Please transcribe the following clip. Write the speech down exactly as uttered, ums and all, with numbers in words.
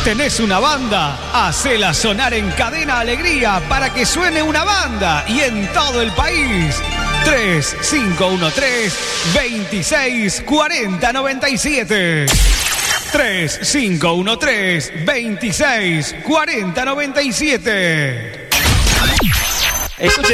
¿Tenés una banda? Hacela sonar en Cadena Alegría para que suene una banda y en todo el país. tres cinco uno tres, veintiséis cuarenta noventa y siete. tres cinco uno tres, veintiséis cuarenta noventa y siete. Escuchen.